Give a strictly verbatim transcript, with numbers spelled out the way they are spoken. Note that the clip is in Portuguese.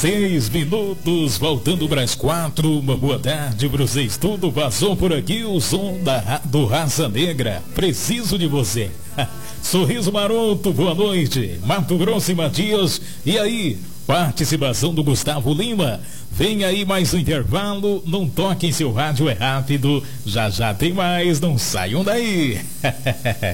Seis minutos, voltando para as quatro. Uma boa tarde para vocês. Tudo vazou por aqui. O som da, do Raça Negra. Preciso de você. Sorriso Maroto, boa noite. Mato Grosso e Matias. E aí? Participação do Gustavo Lima. Vem aí mais um intervalo. Não toquem seu rádio, é rápido. Já já tem mais. Não saiam daí.